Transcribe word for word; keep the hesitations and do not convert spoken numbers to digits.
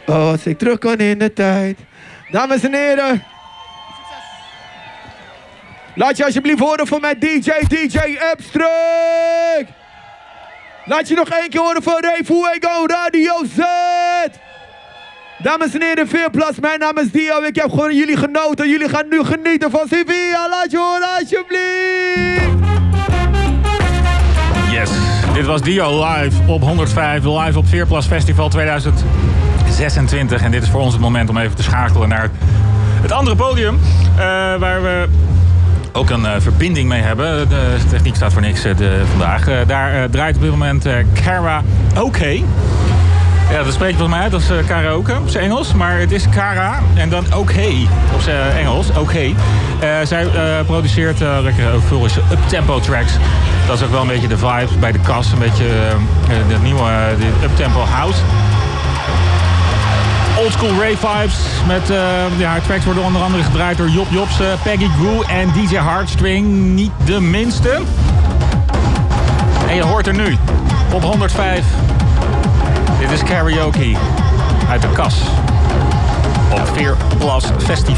Oh, als ik terug kan in de tijd. Dames en heren. Laat je alsjeblieft horen voor mijn D J, D J Abstract. Laat je nog één keer horen voor Ray Fuego Radio Z. Dames en heren, Veerplas, mijn naam is Dio. Ik heb gewoon jullie genoten. Jullie gaan nu genieten van Sevilla. Laat je horen alsjeblieft. Yes, dit was Dio live op honderdvijf, live op Veerplas Festival tweeduizend zesentwintig. En dit is voor ons het moment om even te schakelen naar het andere podium. Uh, waar we ook een uh, verbinding mee hebben. De techniek staat voor niks uh, de, vandaag. Uh, daar uh, draait op dit moment uh, Karaoke. Ja, dat spreek je volgens mij uit als uh, karaoke op zijn Engels. Maar het is Kara en dan oké op zijn Engels. Oké. Uh, zij uh, produceert uh, lekker euforische uptempo tracks. Dat is ook wel een beetje de vibe bij de kas. Een beetje uh, de nieuwe uh, uptempo house. Oldschool rave vibes. Met uh, ja, haar tracks worden onder andere gedraaid door Job Jobsen, Peggy Goo en D J Hardstring. Niet de minste. En je hoort er nu op honderdvijf. Dit is Karaoke uit de kas op Veerplas Festival.